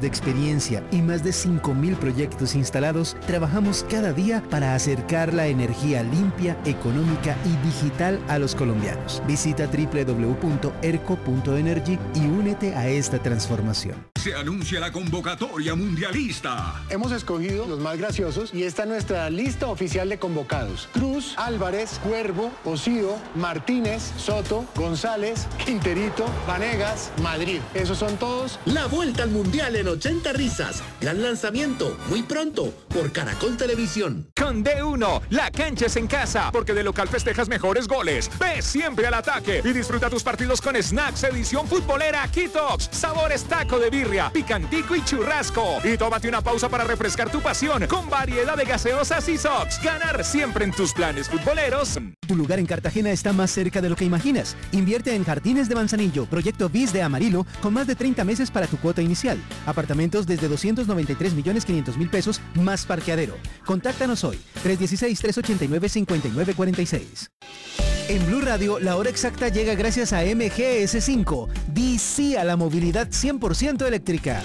de experiencia y más de 5.000 proyectos instalados, trabajamos cada día para acercar la energía limpia, económica y digital a los colombianos. Visita www.erco.energy y únete a esta transformación. Se anuncia la convocatoria mundialista. Hemos escogido los más graciosos y esta es nuestra lista oficial de convocados. Cruz, Álvarez, Cuervo, Osío, Martínez, Soto, González, Quinterito, Vanegas, Madrid. Esos son todos. La vuelta al Mundial en 80 risas. Gran lanzamiento, muy pronto, por Caracol Televisión. Con D1, la cancha es en casa, porque de local festejas mejores goles. Ve siempre al ataque y disfruta tus partidos con Snacks edición futbolera Kitox. Sabores taco de birria, picantico y churrasco. Y tómate una pausa para refrescar tu pasión con variedad de gaseosas y sox. Ganar siempre en tus planes futboleros. Tu lugar en Cartagena está más cerca de lo que imaginas. Invierte en Jardines de Manzanillo, proyecto BIS de Amarillo, con más de 30 meses para tu cuota inicial. Apartamentos desde 293.500.000 pesos más parqueadero. Contáctanos hoy, 316-389-5946. En Blue Radio, la hora exacta llega gracias a MGS5. Di sí a la movilidad 100% eléctrica.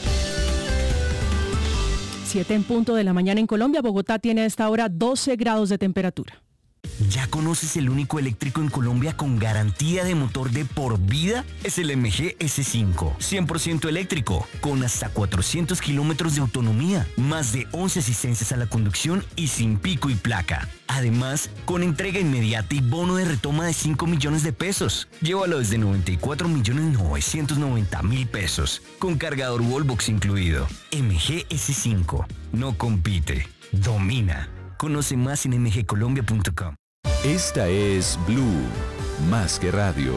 7 en punto de la mañana en Colombia. Bogotá tiene a esta hora 12 grados de temperatura. ¿Ya conoces el único eléctrico en Colombia con garantía de motor de por vida? Es el MG S5, 100% eléctrico, con hasta 400 kilómetros de autonomía, más de 11 asistencias a la conducción y sin pico y placa. Además, con entrega inmediata y bono de retoma de 5 millones de pesos. Llévalo desde 94.990.000 pesos, con cargador Wallbox incluido. MG S5, no compite, domina. Conoce más en mgcolombia.com. Esta es Blue, más que radio.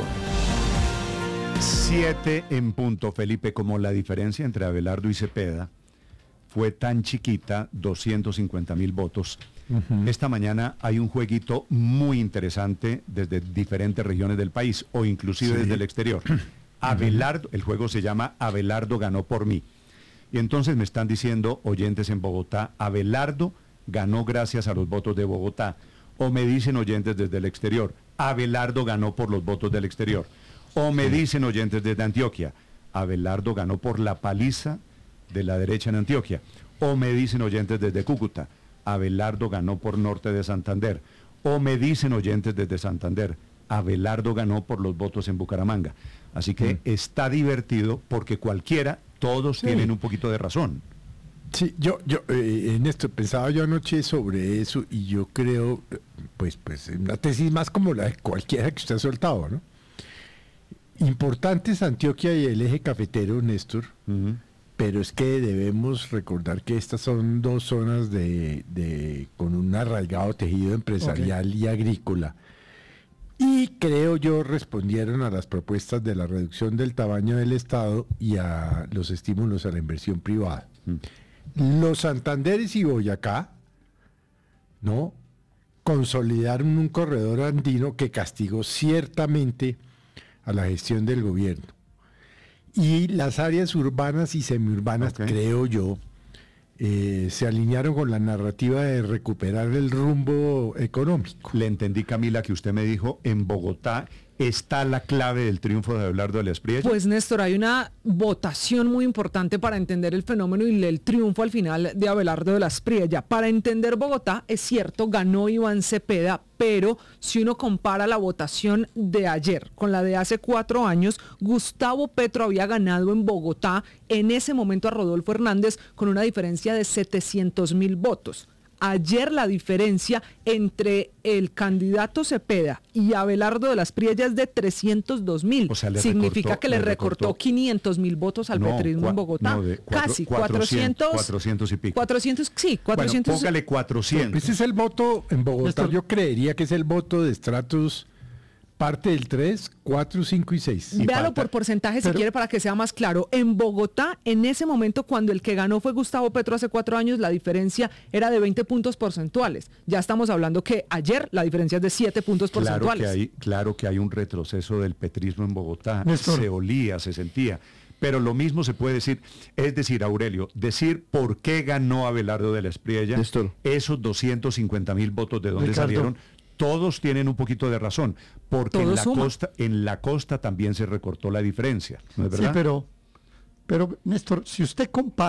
7 en punto, Felipe. Como la diferencia entre Abelardo y Cepeda fue tan chiquita, 250.000 votos. Esta mañana hay un jueguito muy interesante desde diferentes regiones del país o inclusive desde el exterior. Abelardo, el juego se llama Abelardo ganó por mí. Y entonces me están diciendo oyentes en Bogotá, Abelardo ganó gracias a los votos de Bogotá. O me dicen oyentes desde el exterior, Abelardo ganó por los votos del exterior. O me dicen oyentes desde Antioquia, Abelardo ganó por la paliza de la derecha en Antioquia. O me dicen oyentes desde Cúcuta, Abelardo ganó por norte de Santander. O me dicen oyentes desde Santander, Abelardo ganó por los votos en Bucaramanga. Así que está divertido porque cualquiera, todos tienen un poquito de razón. Sí, yo en esto pensaba yo anoche sobre eso y yo creo, pues una tesis más como la de cualquiera que usted ha soltado, ¿no? Importante es Antioquia y el eje cafetero, Néstor, pero es que debemos recordar que estas son dos zonas con un arraigado tejido empresarial y agrícola. Y creo yo respondieron a las propuestas de la reducción del tamaño del Estado y a los estímulos a la inversión privada. Los Santanderes y Boyacá, ¿no?, consolidaron un corredor andino que castigó ciertamente a la gestión del gobierno. Y las áreas urbanas y semiurbanas, creo yo, se alinearon con la narrativa de recuperar el rumbo económico. Le entendí, Camila, que usted me dijo, en Bogotá está la clave del triunfo de Abelardo de la Espriella. Pues, Néstor, hay una votación muy importante para entender el fenómeno y el triunfo al final de Abelardo de la Espriella. Para entender Bogotá, es cierto, ganó Iván Cepeda, pero si uno compara la votación de ayer con la de hace 4 años, Gustavo Petro había ganado en Bogotá en ese momento a Rodolfo Hernández con una diferencia de 700.000 votos. Ayer la diferencia entre el candidato Cepeda y Abelardo de la Espriella es de 302.000. O sea, significa que le recortó 500.000 votos al petrismo en Bogotá. Casi 400 y pico. 400, sí, 400. Bueno, póngale 400. Ese es el voto en Bogotá. Yo creería que es el voto de estratos parte del 3, 4, 5 y 6. Véalo por porcentaje si quiere para que sea más claro. En Bogotá, en ese momento, cuando el que ganó fue Gustavo Petro hace 4 años, la diferencia era de 20 puntos porcentuales. Ya estamos hablando que ayer la diferencia es de 7 puntos porcentuales. Claro que hay un retroceso del petrismo en Bogotá. Néstor. Se olía, se sentía. Pero lo mismo se puede decir, es decir, Aurelio, decir por qué ganó Abelardo de la Espriella, Néstor, esos 250.000 votos, ¿de dónde salieron? Todos tienen un poquito de razón, porque en la costa también se recortó la diferencia, ¿no es verdad? Sí, pero Néstor, si usted compara